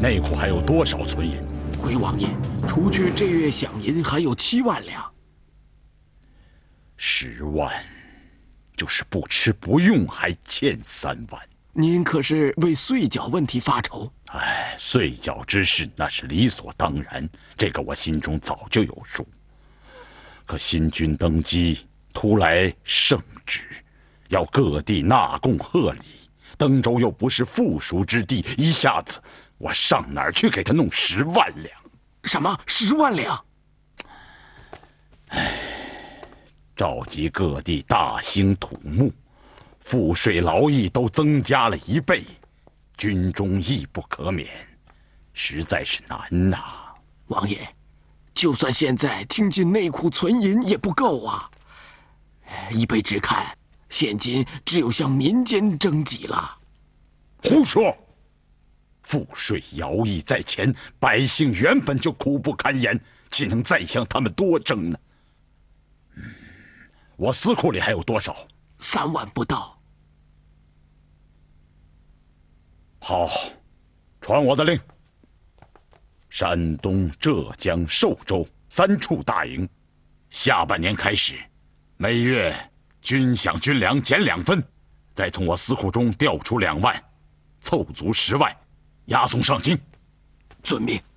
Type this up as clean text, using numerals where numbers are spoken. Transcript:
内库还有多少存银？ 回王爷，除去这月饷银，还有7万两。 10万，就是不吃不用还欠3万。 您可是为岁缴问题发愁？ 哎，岁缴之事那是理所当然，这个我心中早就有数。可新君登基，突来圣旨，要各地纳贡贺礼，登州又不是富庶之地，一下子我上哪儿去给他弄10万两？ 什么10万两？ 唉，召集各地大兴土木，赋税劳役都增加了1倍，军中亦不可免，实在是难呐。 王爷，就算现在倾尽内库存银也不够啊！依卑职看，现今只有向民间征集了。 胡说！赋税徭役在前，百姓原本就苦不堪言，岂能再向他们多征呢？我司库里还有多少 ？3万不到。 好，传我的令。山东、浙江、寿州3处大营，下半年开始，每月军饷军粮减2分，再从我司库中调出2万，凑足10万，押送上京。 遵命。